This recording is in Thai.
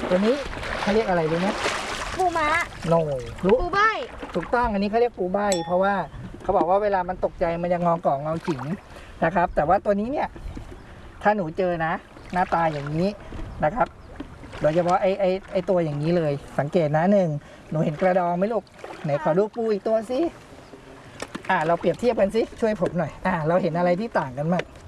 ตัวนี้เขาเรียกอะไรรู้ไหมปูม้าโนรู้ปูใบถูกต้องอันนี้เขาเรียกปูใบเพราะว่าเขาบอกว่าเวลามันตกใจมันจะงอก่องงอขิงนะครับแต่ว่าตัวนี้เนี่ยถ้าหนูเจอนะหน้าตาอย่างนี้นะครับโดยเฉพาะไอตัวอย่างนี้เลยสังเกตนะหนึ่งหนูเห็นกระดองไหมลูกไหนขอดูปูอีกตัวสิเราเปรียบเทียบกันสิช่วยผมหน่อยเราเห็นอะไรที่ต่างกันบ้าง